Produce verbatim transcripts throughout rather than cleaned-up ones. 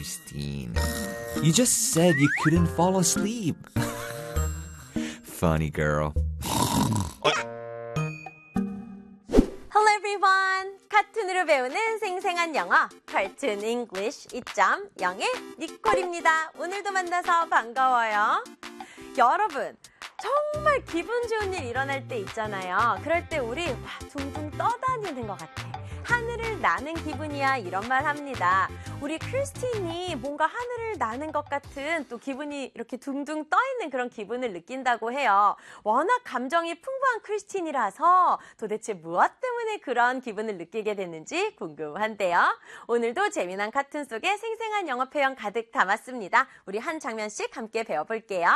Christine. You just said you couldn't fall asleep. Funny girl. Hello everyone! 카툰으로 배우는 생생한 영어, Cartoon English 이 점 영의 니콜입니다. 오늘도 만나서 반가워요. 여러분, 정말 기분 좋은 일 일어날 때 있잖아요. 그럴 때 우리 와, 둥둥 떠다니는 것 같아. 하늘을 나는 기분이야 이런 말 합니다. 우리 크리스틴이 뭔가 하늘을 나는 것 같은 또 기분이 이렇게 둥둥 떠있는 그런 기분을 느낀다고 해요. 워낙 감정이 풍부한 크리스틴이라서 도대체 무엇 때문에 그런 기분을 느끼게 됐는지 궁금한데요. 오늘도 재미난 카툰 속에 생생한 영어 표현 가득 담았습니다. 우리 한 장면씩 함께 배워볼게요.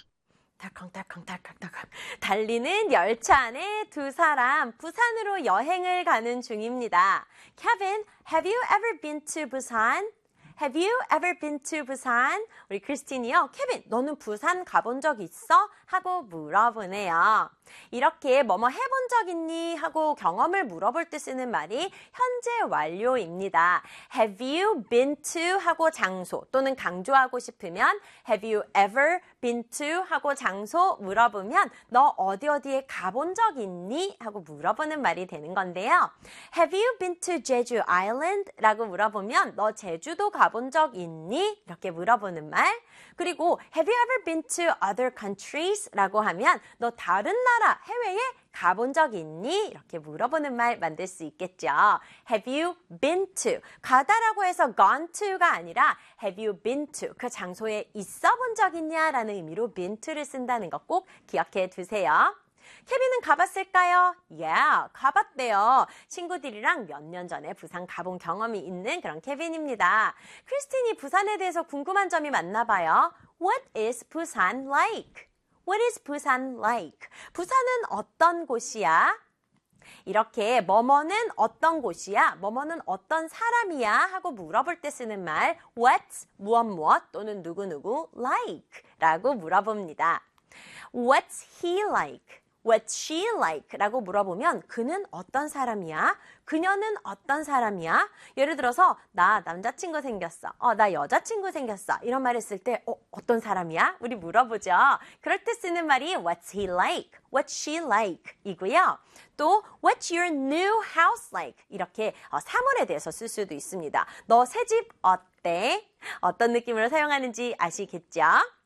달컹달컹달컹달컹 달리는 열차 안에 두 사람 부산으로 여행을 가는 중입니다. Kevin, have you ever been to Busan? Have you ever been to Busan? 우리 크리스틴이요. 케빈, 너는 부산 가본 적 있어? 하고 물어보네요. 이렇게 뭐뭐 해본 적 있니? 하고 경험을 물어볼 때 쓰는 말이 현재 완료입니다. Have you been to? 하고 장소 또는 강조하고 싶으면 Have you ever been to? 하고 장소 물어보면 너 어디 어디에 가본 적 있니? 하고 물어보는 말이 되는 건데요. Have you been to Jeju Island? 라고 물어보면 너 제주도 가본 적 있니? 이렇게 물어보는 말. 그리고 Have you ever been to other countries? 라고 하면 너 다른 나라, 해외에 가본 적 있니? 이렇게 물어보는 말 만들 수 있겠죠. Have you been to? 가다라고 해서 gone to가 아니라 Have you been to? 그 장소에 있어 본 적 있냐? 라는 의미로 been to를 쓴다는 거 꼭 기억해 두세요. 케빈은 가봤을까요? Yeah, 가봤대요. 친구들이랑 몇 년 전에 부산 가본 경험이 있는 그런 케빈입니다. 크리스틴이 부산에 대해서 궁금한 점이 많나 봐요. What is Busan like? What is Busan like? 부산은 어떤 곳이야? 이렇게 뭐뭐는 어떤 곳이야? 뭐뭐는 어떤 사람이야? 하고 물어볼 때 쓰는 말 What's 무엇 무엇 또는 누구누구 like? 라고 물어봅니다. What's he like? What's she like? 라고 물어보면 그는 어떤 사람이야? 그녀는 어떤 사람이야? 예를 들어서 나 남자친구 생겼어. 어, 나 여자친구 생겼어. 이런 말 했을 때 어, 어떤 사람이야? 우리 물어보죠. 그럴 때 쓰는 말이 What's he like? What's she like? 이고요. 또 What's your new house like? 이렇게 어, 사물에 대해서 쓸 수도 있습니다. 너 새 집 어때? 어떤 느낌으로 사용하는지 아시겠죠?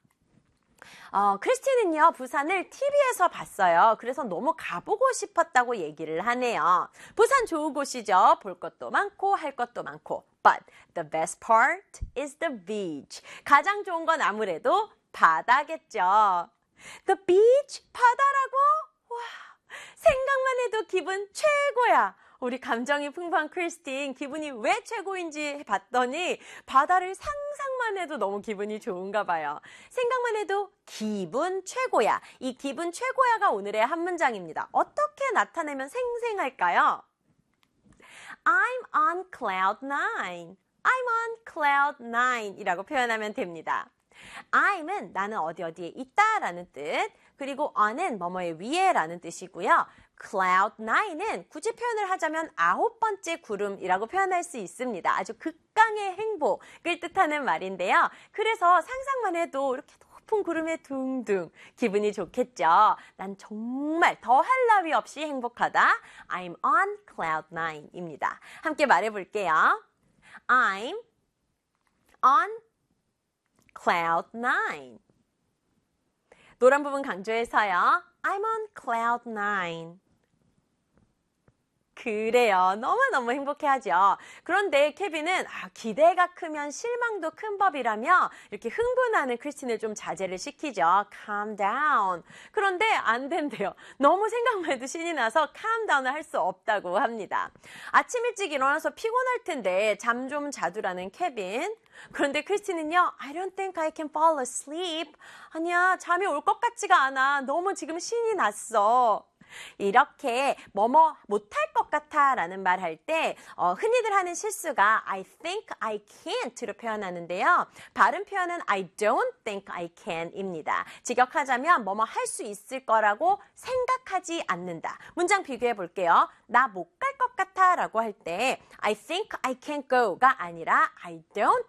어, 크리스틴은요, 부산을 티비에서 봤어요. 그래서 너무 가보고 싶었다고 얘기를 하네요. 부산 좋은 곳이죠. 볼 것도 많고, 할 것도 많고. But the best part is the beach. 가장 좋은 건 아무래도 바다겠죠. The beach? 바다라고? 와, 생각만 해도 기분 최고야. 우리 감정이 풍부한 크리스틴 기분이 왜 최고인지 봤더니 바다를 상상만 해도 너무 기분이 좋은가 봐요. 생각만 해도 기분 최고야. 이 기분 최고야가 오늘의 한 문장입니다. 어떻게 나타내면 생생할까요? I'm on cloud nine. I'm on cloud nine 이라고 표현하면 됩니다. I'm은 나는 어디 어디에 있다 라는 뜻, 그리고 on은 뭐뭐의 위에 라는 뜻이고요. cloud nine은 굳이 표현을 하자면 아홉 번째 구름이라고 표현할 수 있습니다. 아주 극강의 행복을 뜻하는 말인데요. 그래서 상상만 해도 이렇게 높은 구름에 둥둥 기분이 좋겠죠. 난 정말 더할 나위 없이 행복하다. I'm on cloud nine입니다. 함께 말해볼게요. I'm on cloud nine. 노란 부분 강조해서요. I'm on cloud nine. 그래요. 너무너무 행복해하죠. 그런데 케빈은 아, 기대가 크면 실망도 큰 법이라며 이렇게 흥분하는 크리스틴을 좀 자제를 시키죠. Calm down. 그런데 안 된대요. 너무 생각만 해도 신이 나서 calm down을 할 수 없다고 합니다. 아침 일찍 일어나서 피곤할 텐데 잠 좀 자두라는 케빈. 그런데 크리스틴은요. I don't think I can fall asleep. 아니야, 잠이 올 것 같지가 않아. 너무 지금 신이 났어. 이렇게 뭐뭐 못할 것 같아 라는 말 할 때 어, 흔히들 하는 실수가 I think I can't로 표현하는데요. 발음 표현은 I don't think I can입니다. 직역하자면 뭐뭐 할 수 있을 거라고 생각하지 않는다. 문장 비교해 볼게요. 나 못 갈 것 같아 라고 할 때 I think I can't go가 아니라 I don't